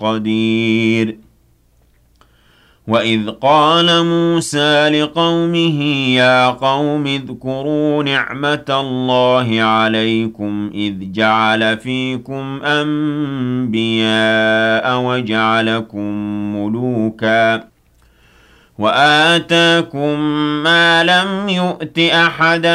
قدير وإذ قال موسى لقومه يا قوم اذكروا نعمة الله عليكم إذ جعل فيكم أنبياء وجعلكم ملوكا وآتاكم ما لم يؤت أحدا